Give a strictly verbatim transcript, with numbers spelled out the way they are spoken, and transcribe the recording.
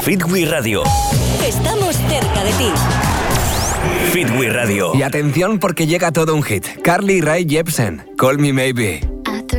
Fitwi Radio. Estamos cerca de ti. Fitwi Radio. Y atención porque llega todo un hit. Carly Rae Jepsen, Call Me Maybe.